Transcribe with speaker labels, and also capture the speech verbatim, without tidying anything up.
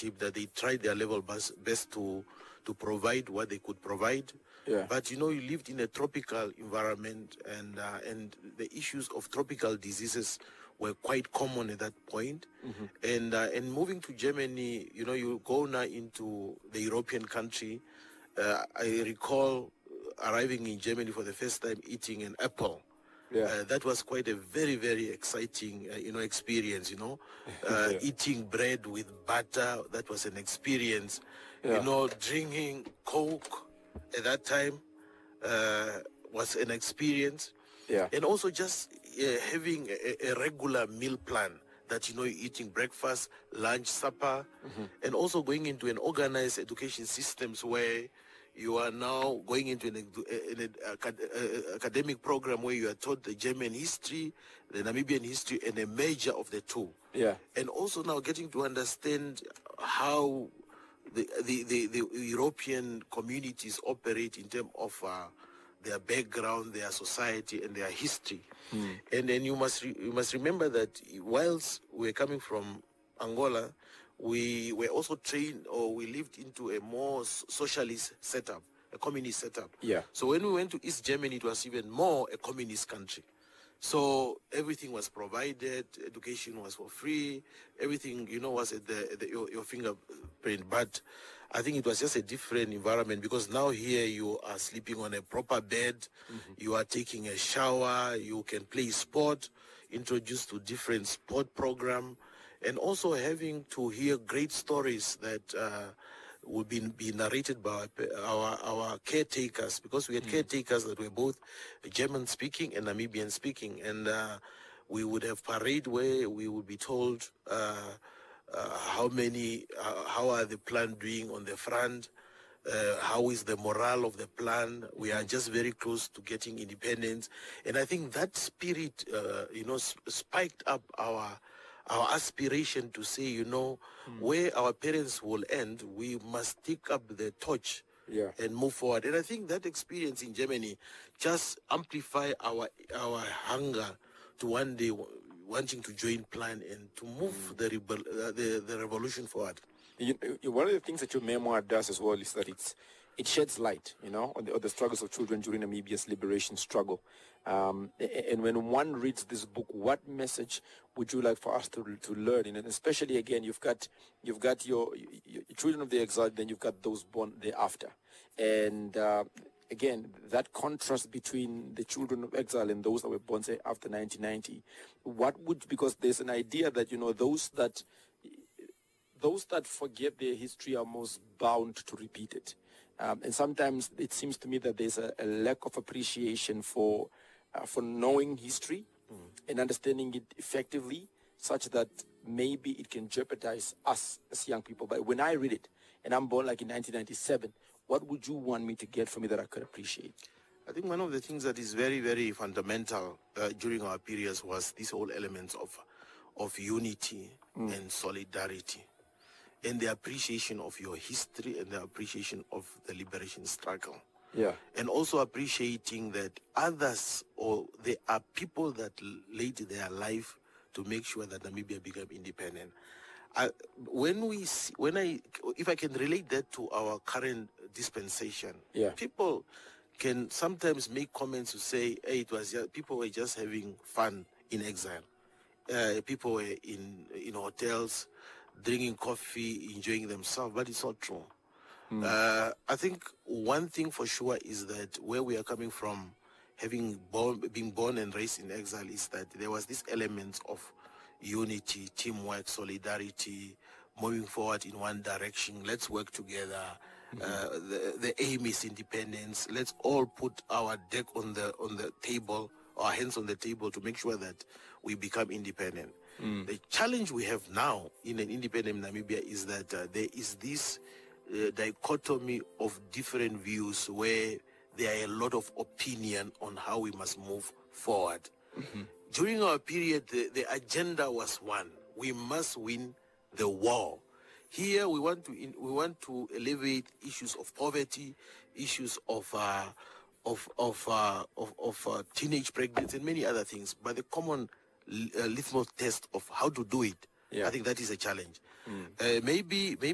Speaker 1: leadership that they tried their level best, best to to provide what they could provide.
Speaker 2: Yeah.
Speaker 1: But you know, you lived in a tropical environment, and uh, and the issues of tropical diseases were quite common at that point.
Speaker 2: Mm-hmm.
Speaker 1: And uh, and moving to Germany, you know, you go now into the European country. Uh, I recall arriving in Germany for the first time eating an apple.
Speaker 2: Yeah.
Speaker 1: Uh, that was quite a very, very exciting, uh, you know, experience, you know. Uh,
Speaker 2: Yeah.
Speaker 1: Eating bread with butter, that was an experience.
Speaker 2: Yeah.
Speaker 1: You know, drinking Coke at that time uh, was an experience.
Speaker 2: Yeah.
Speaker 1: And also just uh, having a, a regular meal plan that, you know, you're eating breakfast, lunch, supper,
Speaker 2: Mm-hmm.
Speaker 1: and also going into an organized education systems where you are now going into an, edu- an acad- uh, academic program where you are taught the German history, the Namibian history, and a major of the two.
Speaker 2: Yeah.
Speaker 1: And also now getting to understand how the the, the, the European communities operate in terms of uh, their background, their society, and their history.
Speaker 2: Mm.
Speaker 1: And then you must re- you must remember that whilst we're coming from Angola, we were also trained, or we lived into a more s- socialist setup, a communist setup.
Speaker 2: Yeah.
Speaker 1: So when we went to East Germany, it was even more a communist country. So everything was provided, education was for free, everything, you know, was at, the, at the, your, your fingerprint. But I think it was just a different environment, because now here you are sleeping on a proper bed,
Speaker 2: Mm-hmm.
Speaker 1: you are taking a shower, you can play sport, introduced to different sport program, and also having to hear great stories that uh, will be, be narrated by our, our caretakers, because we had
Speaker 2: Mm.
Speaker 1: caretakers that were both German speaking and Namibian speaking. And uh, we would have parade where we would be told uh, uh, how many, uh, how are the plan doing on the front, uh, how is the morale of the plan. We are just very close to getting independence. And I think that spirit, uh, you know, sp- spiked up our our aspiration to say, you know, where our parents will end, we must take up the torch
Speaker 2: Yeah.
Speaker 1: and move forward. And I think that experience in Germany just amplify our our hunger to one day w- wanting to join Plan and to move the, rebel, uh, the the revolution forward.
Speaker 2: You, you- one of the things that your memoir does as well is that it's it sheds light, you know, on the, on the struggles of children during Namibia's liberation struggle. Um, a- and when one reads this book, what message would you like for us to to learn? And especially again, you've got you've got your, your children of the exile, then you've got those born thereafter, and uh, again, that contrast between the children of exile and those that were born, say, after nineteen ninety. What would, because there's an idea that, you know, those that those that forget their history are most bound to repeat it. Um, and sometimes it seems to me that there's a, a lack of appreciation for uh, for knowing history and understanding it effectively, such that maybe it can jeopardize us as young people. But when I read it, and I'm born like in nineteen ninety-seven, what would you want me to get from it that I could appreciate?
Speaker 1: I think one of the things that is very, very fundamental uh, during our periods was these whole elements of of unity and solidarity, and the appreciation of your history and the appreciation of the liberation struggle.
Speaker 2: Yeah.
Speaker 1: And also appreciating that others, or there are people that l- laid their life to make sure that Namibia became independent. I, when we see, when I, if I can relate that to our current dispensation,
Speaker 2: Yeah.
Speaker 1: people can sometimes make comments to say, "Hey, it was just, people were just having fun in exile. Uh, people were in in hotels, drinking coffee, enjoying themselves," but it's not true. Uh, I think one thing for sure is that where we are coming from, having born, being born and raised in exile, is that there was this element of unity, teamwork, solidarity, moving forward in one direction. Let's work together. Uh, the, the aim is independence. Let's all put our deck on the on the table, our hands on the table, to make sure that we become independent. The challenge we have now in an independent Namibia is that uh, there is this uh, dichotomy of different views where there are a lot of opinion on how we must move forward. During our period, the, the agenda was one: we must win the war. Here, we want to in, we want to alleviate issues of poverty, issues of uh, of of uh, of, of uh, teenage pregnancy, and many other things. But the common uh, litmus test of how to do it,
Speaker 2: Yeah.
Speaker 1: I think that is a challenge. Uh, maybe maybe.